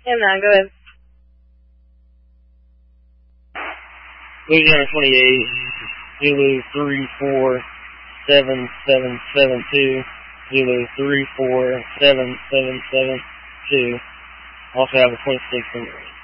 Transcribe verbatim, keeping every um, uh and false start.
And nine, go ahead. Louisiana twenty-eight, Zulu three four seven seven seven two, Zulu three four seven seven seven two. Also have a twenty-six in the range.